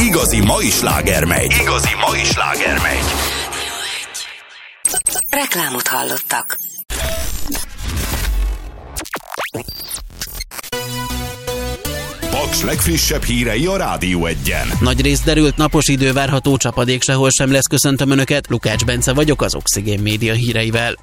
Igazi mai sláger megy. Reklámot hallottak. Paks legfrissebb hírei a Rádió Egyen. Nagyrészt derült napos idő várható, csapadék sehol sem lesz. Köszöntöm Önöket, Lukács Bence vagyok az Oxigén Média híreivel.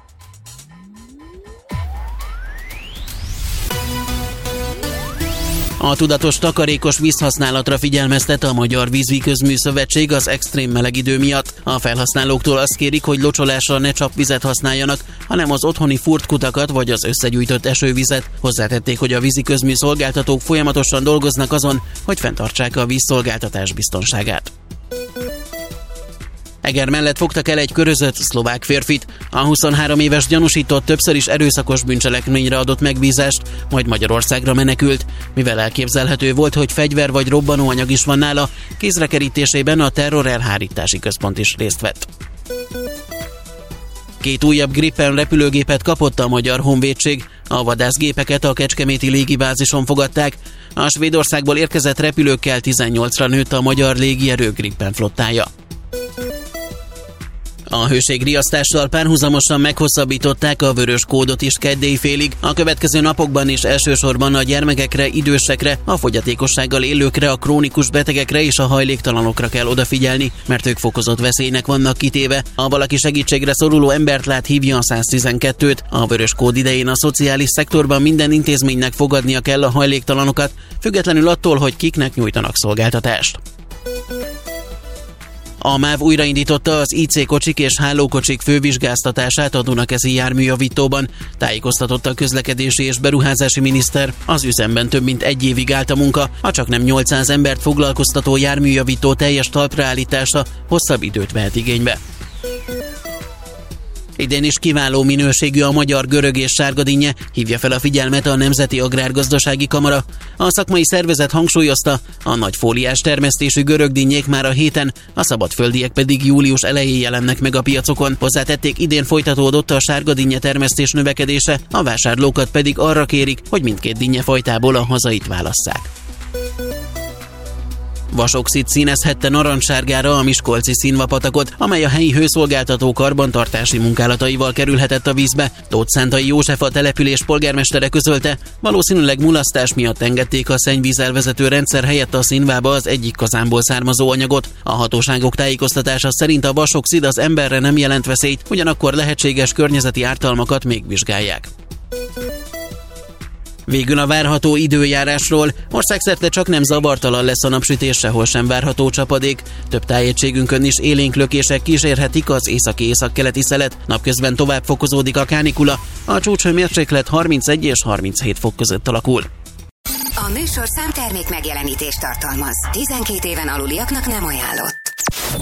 A tudatos takarékos vízhasználatra figyelmeztet a Magyar Vízügyközmű Szövetség az extrém meleg idő miatt. A felhasználóktól azt kérik, hogy locsolásra ne csapvizet használjanak, hanem az otthoni furt kutakat vagy az összegyűjtött esővizet. Hozzátették, hogy a víziközmű szolgáltatók folyamatosan dolgoznak azon, hogy fenntartsák a vízszolgáltatás biztonságát. Eger mellett fogtak el egy körözött szlovák férfit. A 23 éves gyanúsított többször is erőszakos bűncselekményre adott megbízást, majd Magyarországra menekült. Mivel elképzelhető volt, hogy fegyver vagy robbanóanyag is van nála, kézrekerítésében a terror elhárítási központ is részt vett. 2 újabb Gripen repülőgépet kapott a Magyar Honvédség. A vadászgépeket a kecskeméti légibázison fogadták. A Svédországból érkezett repülőkkel 18-ra nőtt a magyar légierő Gripen flottája. A hőségriasztással párhuzamosan meghosszabbították a vörös kódot is kedd éjfélig. A következő napokban is elsősorban a gyermekekre, idősekre, a fogyatékossággal élőkre, a krónikus betegekre és a hajléktalanokra kell odafigyelni, mert ők fokozott veszélynek vannak kitéve. Ha valaki segítségre szoruló embert lát, hívja a 112-t. A vörös kód idején a szociális szektorban minden intézménynek fogadnia kell a hajléktalanokat, függetlenül attól, hogy kiknek nyújtanak szolgáltatást. A MÁV újraindította az IC kocsik és hálókocsik fővizsgáztatását a Dunakeszi járműjavítóban, tájékoztatott a közlekedési és beruházási miniszter. Az üzemben több mint 1 évig állt a munka, a csaknem 800 embert foglalkoztató járműjavító teljes talpraállítása hosszabb időt vehet igénybe. Idén is kiváló minőségű a magyar görög és sárgadinnye, hívja fel a figyelmet a Nemzeti Agrárgazdasági Kamara. A szakmai szervezet hangsúlyozta, a nagyfóliás termesztésű görögdinnyék már a héten, a szabadföldiek pedig július elején jelennek meg a piacokon. Hozzátették, idén folytatódott a sárgadinnye termesztés növekedése, a vásárlókat pedig arra kérik, hogy mindkét dinnyefajtából a hazait válasszák. Vasoxid színezhette narancssárgára a miskolci Színvapatakot, amely a helyi hőszolgáltató karbantartási munkálataival kerülhetett a vízbe. Tóth Szántai József, a település polgármestere közölte, valószínűleg mulasztás miatt engedték a szennyvízelvezető rendszer helyett a színvába az egyik kazánból származó anyagot. A hatóságok tájékoztatása szerint a vasoxid az emberre nem jelent veszélyt, ugyanakkor lehetséges környezeti ártalmakat még vizsgálják. Végül a várható időjárásról. Országszerte csaknem zavartalan lesz a napsütés, sehol sem várható csapadék. Több tájegységünkön is élénk lökések kísérhetik az északi-északkeleti szelet. Napközben tovább fokozódik a kánikula. A csúcshőmérséklet 31 és 37 fok között alakul. A műsor számtermék megjelenítést tartalmaz. 12 éven aluliaknak nem ajánlott.